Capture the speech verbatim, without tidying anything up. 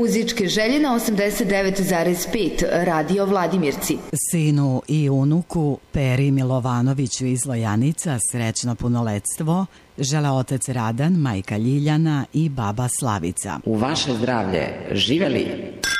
muzičke želje na osamdeset devet zarez pet Radio Vladimirci. Sinu i unuku Peri Milovanoviću iz Lojanica srećno punoletstvo žele otac Radan, majka Ljiljana i baba Slavica. U vaše zdravlje, živeli!